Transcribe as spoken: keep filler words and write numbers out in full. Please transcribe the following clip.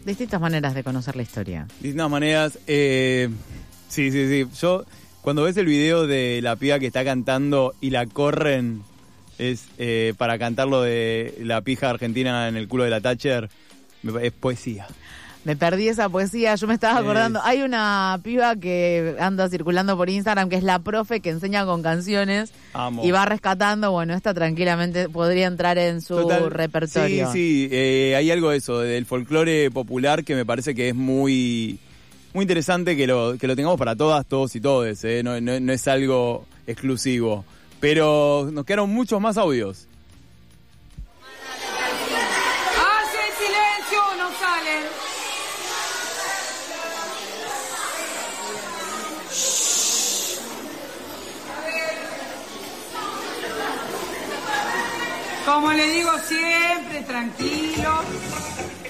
Distintas maneras de conocer la historia. Distintas maneras. Eh, sí, sí, sí. Yo, cuando ves el video de la piba que está cantando y la corren, es eh, para cantar lo de la pija argentina en el culo de la Thatcher, es poesía. Me perdí esa poesía, yo me estaba acordando. Es... Hay una piba que anda circulando por Instagram que es la profe que enseña con canciones. Amo. Y va rescatando. Bueno, esta tranquilamente podría entrar en su Total, repertorio. Sí, sí, eh, hay algo de eso, del folclore popular que me parece que es muy, muy interesante que lo, que lo tengamos para todas, todos y todes. Eh. No, no, no es algo exclusivo. Pero nos quedaron muchos más audios. ¡Hace silencio! ¡No salen! Como le digo siempre, tranquilo.